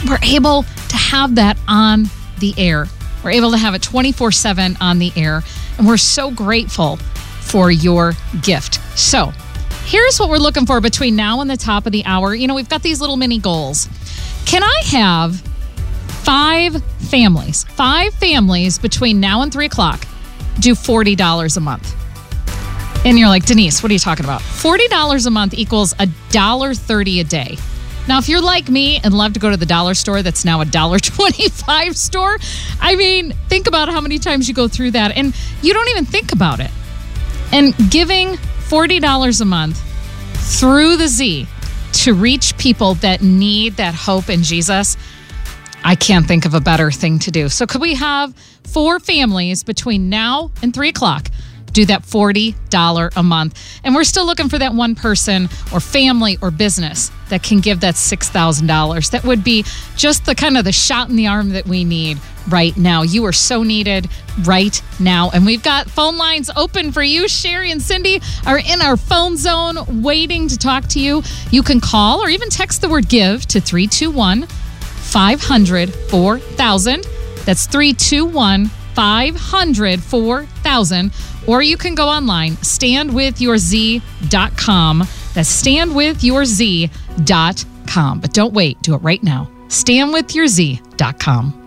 we're able to have that on the air. We're able to have it 24/7 on the air. And we're so grateful for your gift. So here's what we're looking for between now and the top of the hour. You know, we've got these little mini goals. Can I have 5 families between now and 3 o'clock do $40 a month? And you're like, Denise, what are you talking about? $40 a month equals $1.30 a day. Now, if you're like me and love to go to the dollar store that's now a $1.25 store, I mean, think about how many times you go through that and you don't even think about it. And giving $40 a month through the Z to reach people that need that hope in Jesus, I can't think of a better thing to do. So could we have 4 families between now and 3 o'clock do that $40 a month? And we're still looking for that one person or family or business that can give that $6,000. That would be just the kind of the shot in the arm that we need right now. You are so needed right now. And we've got phone lines open for you. Sherry and Cindy are in our phone zone waiting to talk to you. You can call or even text the word give to 321-500-4000. That's 321-500-4000. Or you can go online, standwithyourz.com. That's standwithyourz.com. But don't wait. Do it right now. Standwithyourz.com.